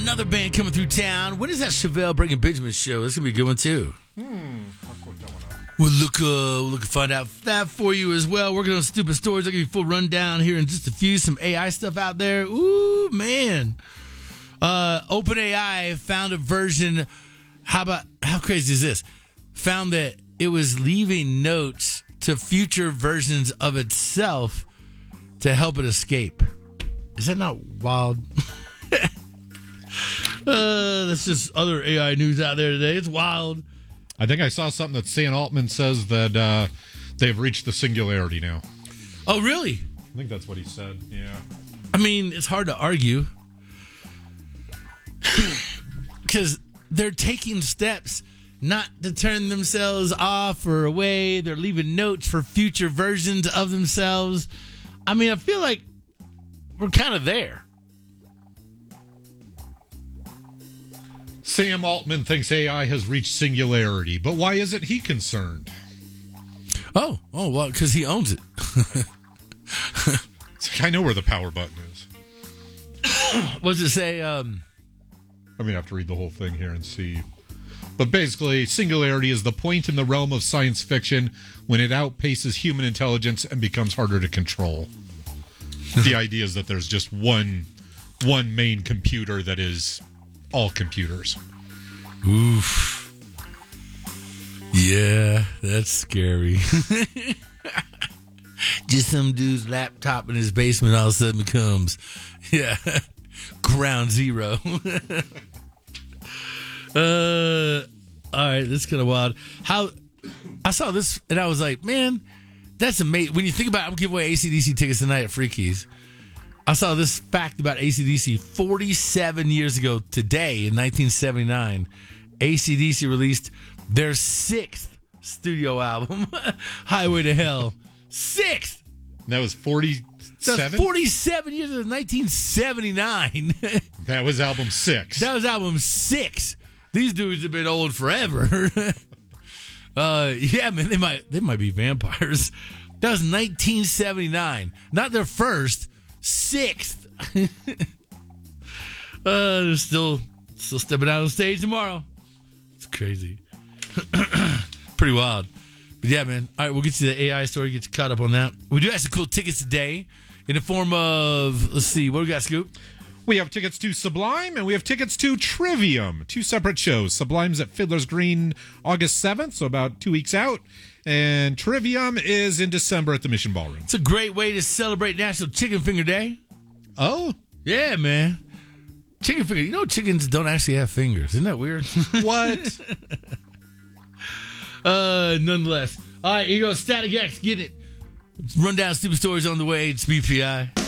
Another band coming through town. When is that Chevelle Breaking Benjamin show? That's going to be a good one, too. I'll look that one up. We'll look to find out that for you as well. Working on stupid stories. I'll give you a full rundown here in just a few. Some AI stuff out there. Ooh, man. OpenAI found a version. How crazy is this? Found that it was leaving notes to future versions of itself to help it escape. Is that not wild? That's just other AI news out there today. It's wild. I think I saw something that Sam Altman says that they've reached the singularity now. Oh, really? I think that's what he said, yeah. I mean, it's hard to argue. Because they're taking steps not to turn themselves off or away. They're leaving notes for future versions of themselves. I mean, I feel like we're kind of there. Sam Altman thinks AI has reached singularity, but why isn't he concerned? Oh, well, because he owns it. I know where the power button is. What does it say? I'm going to have to read the whole thing here and see. But basically, singularity is the point in the realm of science fiction when it outpaces human intelligence and becomes harder to control. The idea is that there's just one main computer that is all computers. Oof. Yeah, that's scary. Just some dude's laptop in his basement all of a sudden becomes, ground zero. All right, that's kind of wild. How I saw this and I was like, man, that's amazing. When you think about it, I'm giving away AC/DC tickets tonight at Freakies. I saw this fact about AC/DC 47 years ago today in 1979. AC/DC released their 6th studio album, Highway to Hell. 6th! That was 47? That was 47 years ago, 1979. That was album 6. That was album 6. These dudes have been old forever. Yeah, man, they might be vampires. That was 1979. Not their first, 6th. They're still stepping out on stage tomorrow. It's crazy. Pretty wild. But yeah, man. All right, we'll get you the AI story, get you caught up on that. We do have some cool tickets today in the form of, let's see, what do we got, Scoop? We have tickets to Sublime, and we have tickets to Trivium. 2 separate shows. Sublime's at Fiddler's Green August 7th, so about 2 weeks out. And Trivium is in December at the Mission Ballroom. It's a great way to celebrate National Chicken Finger Day. Oh? Yeah, man. Chicken finger. You know chickens don't actually have fingers. Isn't that weird? What? Nonetheless. All right, here you go. Static X, get it. Run down stupid stories on the way. It's BPI.